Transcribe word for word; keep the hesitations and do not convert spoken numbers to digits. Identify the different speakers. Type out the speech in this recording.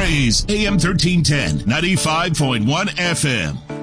Speaker 1: Blaze, A M thirteen ten, ninety-five point one F M.